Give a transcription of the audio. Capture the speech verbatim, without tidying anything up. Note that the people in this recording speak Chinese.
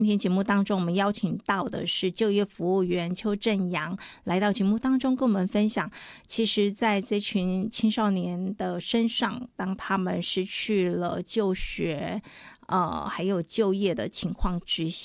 今天节目当中，我们邀请到的是就业服务员邱正阳，来到节目当中跟我们分享，其实在这群青少年的身上，当他们失去了就学呃，还有就业的情况之下，